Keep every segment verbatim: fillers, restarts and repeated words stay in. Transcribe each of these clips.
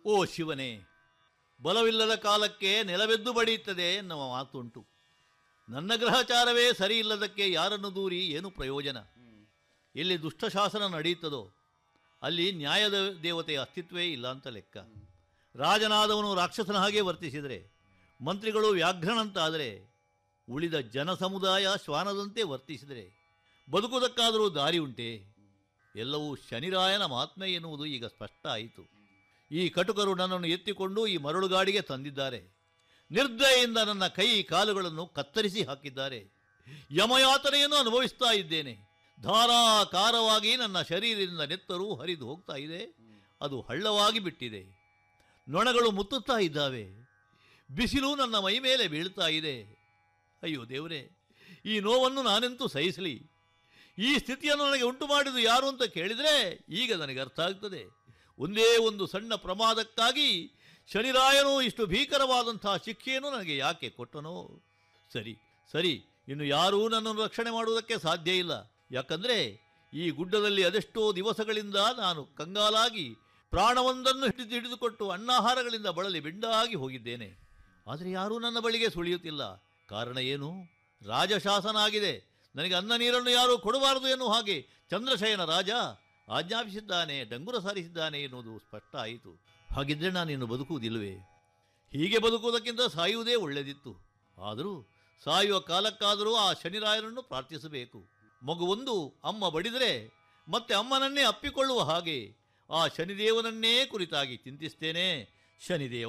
ಓ ಶಿವನೇ, ಬಲವಿಲ್ಲದ ಕಾಲಕ್ಕೆ ನೆಲವೆದ್ದು ಬಡಿಯುತ್ತದೆ ಎನ್ನುವ ಮಾತುಂಟು. ನನ್ನ ಗ್ರಹಚಾರವೇ ಸರಿ ಇಲ್ಲದಕ್ಕೆ ಯಾರನ್ನು ದೂರಿ ಏನು ಪ್ರಯೋಜನ? ಎಲ್ಲಿ ದುಷ್ಟಶಾಸನ ನಡೆಯುತ್ತದೋ ಅಲ್ಲಿ ನ್ಯಾಯದ ದೇವತೆಯ ಅಸ್ತಿತ್ವವೇ ಇಲ್ಲ ಅಂತ ಲೆಕ್ಕ. ರಾಜನಾದವನು ರಾಕ್ಷಸನ ಹಾಗೆ ವರ್ತಿಸಿದರೆ, ಮಂತ್ರಿಗಳು ವ್ಯಾಘ್ರನಂತಾದರೆ, ಉಳಿದ ಜನ ಸಮುದಾಯ ಶ್ವಾನದಂತೆ ವರ್ತಿಸಿದರೆ ಬದುಕುವುದಕ್ಕಾದರೂ ದಾರಿ ಉಂಟೆ? ಎಲ್ಲವೂ ಶನಿರಾಯನ ಮಹಾತ್ಮೆ ಎನ್ನುವುದು ಈಗ ಸ್ಪಷ್ಟ ಆಯಿತು. ಈ ಕಟುಕರು ನನ್ನನ್ನು ಎತ್ತಿಕೊಂಡು ಈ ಮರಳುಗಾಡಿಗೆ ತಂದಿದ್ದಾರೆ. ನಿರ್ದಯೆಯಿಂದ ನನ್ನ ಕೈ ಕಾಲುಗಳನ್ನು ಕತ್ತರಿಸಿ ಹಾಕಿದ್ದಾರೆ. ಯಮಯಾತನೆಯನ್ನು ಅನುಭವಿಸ್ತಾ ಇದ್ದೇನೆ. ಧಾರಾಕಾರವಾಗಿ ನನ್ನ ಶರೀರದಿಂದ ನೆತ್ತರೂ ಹರಿದು ಹೋಗ್ತಾ ಇದೆ. ಅದು ಹಳ್ಳವಾಗಿ ಬಿಟ್ಟಿದೆ. ನೊಣಗಳು ಮುತ್ತುತ್ತಾ ಇದ್ದಾವೆ. ಬಿಸಿಲು ನನ್ನ ಮೈ ಮೇಲೆ ಬೀಳ್ತಾ ಇದೆ. ಅಯ್ಯೋ ದೇವರೇ, ಈ ನೋವನ್ನು ನಾನೆಂತೂ ಸಹಿಸಲಿ? ಈ ಸ್ಥಿತಿಯನ್ನು ನನಗೆ ಉಂಟು ಮಾಡಿದ್ದು ಯಾರು ಅಂತ ಕೇಳಿದರೆ ಈಗ ನನಗೆ ಅರ್ಥ ಆಗ್ತದೆ. ಒಂದೇ ಒಂದು ಸಣ್ಣ ಪ್ರಮಾದಕ್ಕಾಗಿ ಶನಿರಾಯನು ಇಷ್ಟು ಭೀಕರವಾದಂತಹ ಶಿಕ್ಷೆಯನ್ನು ನನಗೆ ಯಾಕೆ ಕೊಟ್ಟನೋ? ಸರಿ ಸರಿ ಇನ್ನು ಯಾರೂ ನನ್ನನ್ನು ರಕ್ಷಣೆ ಮಾಡುವುದಕ್ಕೆ ಸಾಧ್ಯ ಇಲ್ಲ. ಯಾಕಂದರೆ ಈ ಗುಡ್ಡದಲ್ಲಿ ಅದೆಷ್ಟೋ ದಿವಸಗಳಿಂದ ನಾನು ಕಂಗಾಲಾಗಿ ಪ್ರಾಣವೊಂದನ್ನು ಹಿಡಿದು ಹಿಡಿದುಕೊಟ್ಟು ಅನ್ನಾಹಾರಗಳಿಂದ ಬಳಲಿ ಬಿಂಡಾಗಿ ಹೋಗಿದ್ದೇನೆ. ಆದರೆ ಯಾರೂ ನನ್ನ ಬಳಿಗೆ ಸುಳಿಯುತ್ತಿಲ್ಲ. ಕಾರಣ ಏನು? ರಾಜಶಾಸನ ಆಗಿದೆ. ನನಗೆ ಅನ್ನ ನೀರನ್ನು ಯಾರೂ ಕೊಡಬಾರದು ಎನ್ನುವ ಹಾಗೆ ಚಂದ್ರಶಯನ ರಾಜ ಆಜ್ಞಾಪಿಸಿದ್ದಾನೆ, ಡಂಗುರ ಸಾರಿಸಿದ್ದಾನೆ ಎನ್ನುವುದು ಸ್ಪಷ್ಟ ಆಯಿತು. ಹಾಗಿದ್ದರೆ ನಾನಿನ್ನು ಬದುಕುವುದಿಲ್ಲವೇ? ಹೀಗೆ ಬದುಕುವುದಕ್ಕಿಂತ ಸಾಯುವುದೇ ಒಳ್ಳೆಯದಿತ್ತು. ಆದರೂ ಸಾಯುವ ಕಾಲಕ್ಕಾದರೂ ಆ ಶನಿರಾಯನನ್ನು ಪ್ರಾರ್ಥಿಸಬೇಕು. ಮಗುವೊಂದು ಅಮ್ಮ ಬಡಿದರೆ ಮತ್ತೆ ಅಮ್ಮನನ್ನೇ ಅಪ್ಪಿಕೊಳ್ಳುವ ಹಾಗೆ ಆ ಶನಿದೇವನನ್ನೇ ಕುರಿತಾಗಿ ಚಿಂತಿಸ್ತೇನೆ. ಶನಿದೇವ,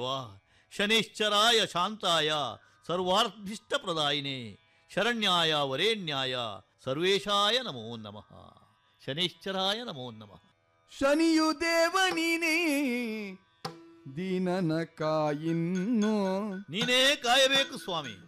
ಶನಿಶ್ಚರಾಯ ಶಾಂತಾಯ ಸರ್ವಾರ್ಭಿಷ್ಟ ಪ್ರದಾಯಿನೇ ಶರಣ್ಯಾಯ ವರೇಣ್ಯಾಯ ಸರ್ವೇಶಾಯ ನಮೋ ನಮಃ. ಶನಿಶ್ಚರಾಯ ನಮೋ ನಮಃ. ಶನಿಯು ದೇವನೀನೇ, ದೀನನ ಕಾಯಿನ್ನು ನೀನೇ ಕಾಯಬೇಕು ಸ್ವಾಮಿ.